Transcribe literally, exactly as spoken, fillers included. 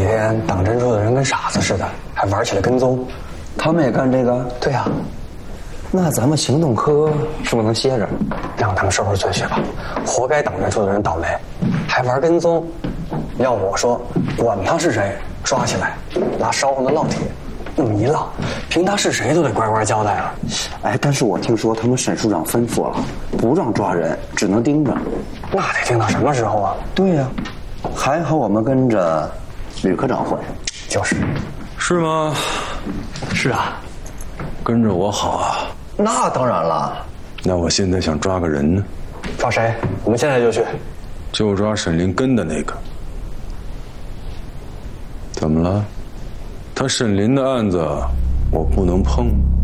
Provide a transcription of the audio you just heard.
天党侦处的人跟傻子似的，还玩起了跟踪。 他们也干这个？ 对呀、啊。 那咱们行动科是不是能歇着， 让他们受受罪去吧？活该党侦处的人倒霉，还玩跟踪。要我说，管他是谁，抓起来，拿烧红的烙铁弄一烙，凭他是谁都得乖乖交代了。 哎，但是我听说他们沈处长吩咐了，不让抓人，只能盯着。 那得盯到什么时候啊？ 对呀、啊，还好我们跟着吕科长混。 就是。 是吗？ 是啊。 跟着我好啊。 那当然了。 那我现在想抓个人呢。 抓谁？我们现在就去。 就抓沈林跟的那个。怎么了？他沈林的案子我不能碰。